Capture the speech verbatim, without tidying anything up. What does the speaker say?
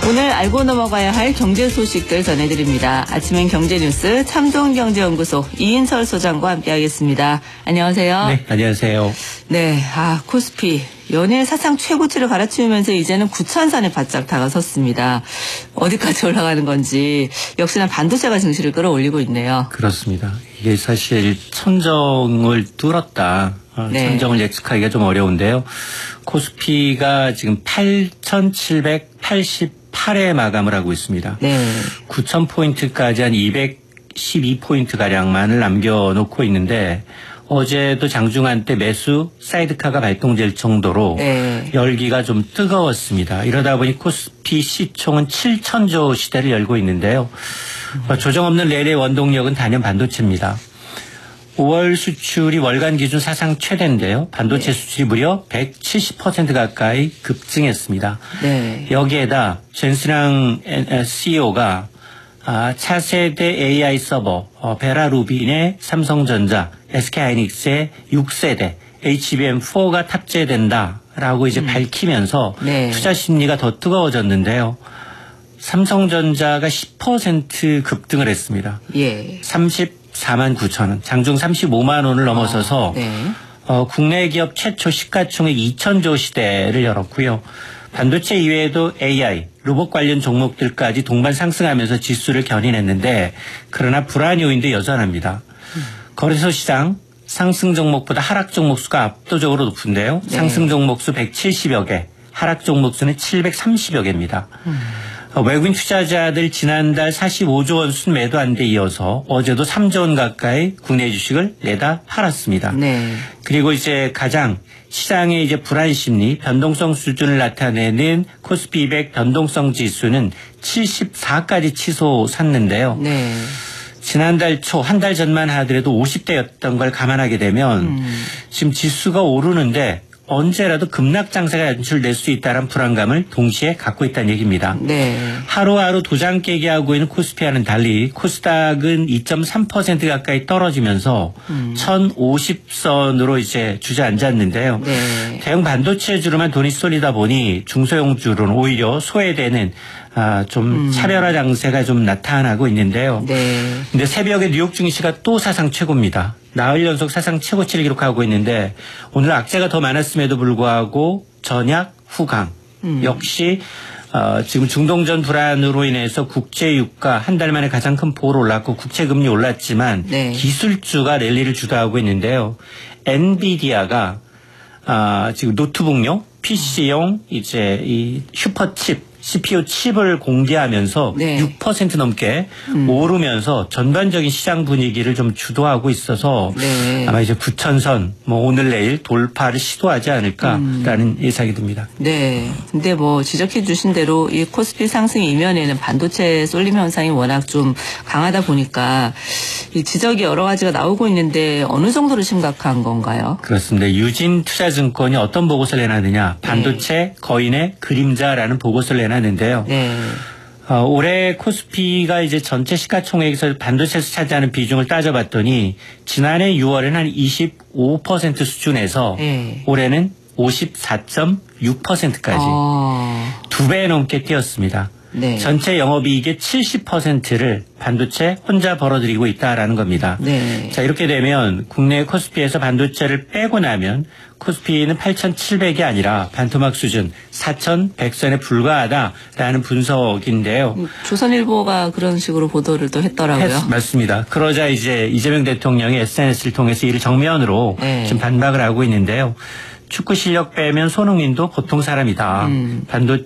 오늘 알고 넘어가야 할 경제 소식들 전해드립니다. 아침엔 경제뉴스 참동경제연구소 이인철 소장과 함께하겠습니다. 안녕하세요. 네, 안녕하세요. 네, 아 코스피 연일 사상 최고치를 갈아치우면서 이제는 구천선에 바짝 다가섰습니다. 어디까지 올라가는 건지 역시나 반도체가 증시를 끌어올리고 있네요. 그렇습니다. 이게 사실 천정을 뚫었다. 네. 천정을 예측하기가 좀 어려운데요. 코스피가 지금 팔천칠백팔십팔에 마감을 하고 있습니다. 네. 구천 포인트까지 한 이백십이 포인트가량만을 남겨놓고 있는데 어제도 장중한 때 매수 사이드카가 발동될 정도로 네. 열기가 좀 뜨거웠습니다. 이러다 보니 코스피 시총은 칠천조 시대를 열고 있는데요. 음. 조정 없는 랠리의 원동력은 단연 반도체입니다. 오월 수출이 월간 기준 사상 최대인데요. 반도체 네. 수출이 무려 백칠십 퍼센트 가까이 급증했습니다. 네. 여기에다 젠스랑 씨이오가 아, 차세대 에이아이 서버 어, 베라루빈의 삼성전자, 에스케이하이닉스의 육 세대 에이치비엠 사가 탑재된다라고 이제 음. 밝히면서 네. 투자 심리가 더 뜨거워졌는데요. 삼성전자가 십 퍼센트 급등을 했습니다. 예. 삼십사만 구천 원, 장중 삼십오만 원을 넘어서서 아, 네. 어, 국내 기업 최초 시가총액 이천조 시대를 열었고요. 반도체 이외에도 에이아이, 로봇 관련 종목들까지 동반 상승하면서 지수를 견인했는데 그러나 불안 요인도 여전합니다. 음. 거래소 시장 상승 종목보다 하락 종목 수가 압도적으로 높은데요. 네. 상승 종목 수 백칠십여 개, 하락 종목 수는 칠백삼십여 개입니다. 음. 외국인 투자자들 지난달 사십오조 원 순매도한 데 이어서 어제도 삼조 원 가까이 국내 주식을 내다 팔았습니다. 네. 그리고 이제 가장 시장의 이제 불안 심리, 변동성 수준을 나타내는 코스피 이백 변동성 지수는 칠십사까지 치솟았는데요. 네. 지난달 초 한 달 전만 하더라도 오십 대였던 걸 감안하게 되면 음. 지금 지수가 오르는데 언제라도 급락 장세가 연출될 수 있다는 불안감을 동시에 갖고 있다는 얘기입니다. 네. 하루하루 도장 깨기 하고 있는 코스피와는 달리 코스닥은 이 점 삼 퍼센트 가까이 떨어지면서 음. 천오십 선으로 이제 주저앉았는데요. 네. 대형 반도체주로만 돈이 쏠리다 보니 중소형주로는 오히려 소외되는 아, 좀 음. 차별화 장세가 좀 나타나고 있는데요. 네. 근데 새벽에 뉴욕 증시가 또 사상 최고입니다. 나흘 연속 사상 최고치를 기록하고 있는데 오늘 악재가 더 많았음에도 불구하고 전약 후강. 음. 역시 어, 지금 중동전 불안으로 인해서 국제 유가 한 달 만에 가장 큰 폭으로 올랐고 국채 금리 올랐지만 네. 기술주가 랠리를 주도하고 있는데요. 엔비디아가 아, 지금 노트북용, 피씨용 이제 이 슈퍼칩 씨피유 칩을 공개하면서 네. 육 퍼센트 넘게 음. 오르면서 전반적인 시장 분위기를 좀 주도하고 있어서 네. 아마 이제 구천선 뭐 오늘 내일 돌파를 시도하지 않을까라는 음. 예상이 듭니다. 네. 근데 뭐 지적해 주신 대로 이 코스피 상승 이면에는 반도체 쏠림 현상이 워낙 좀 강하다 보니까 이 지적이 여러 가지가 나오고 있는데 어느 정도로 심각한 건가요? 그렇습니다. 유진투자증권이 어떤 보고서를 내놨느냐. 반도체 네. 거인의 그림자라는 보고서를 내놨는데요. 하는데요. 네. 어, 올해 코스피가 이제 전체 시가총액에서 반도체에서 차지하는 비중을 따져봤더니 지난해 유월에는 한 이십오 퍼센트 수준에서 네. 올해는 오십사 점 육 퍼센트까지 어. 두 배 넘게 뛰었습니다. 네. 전체 영업이익의 칠십 퍼센트를 반도체 혼자 벌어들이고 있다라는 겁니다. 네. 자, 이렇게 되면 국내 코스피에서 반도체를 빼고 나면 코스피는 팔천칠백이 아니라 반토막 수준 사천백 선에 불과하다라는 분석인데요. 조선일보가 그런 식으로 보도를 또 했더라고요. 했, 맞습니다. 그러자 이제 이재명 대통령이 에스엔에스를 통해서 이를 정면으로 네. 지금 반박을 하고 있는데요. 축구 실력 빼면 손흥민도 보통 사람이다. 음. 반도체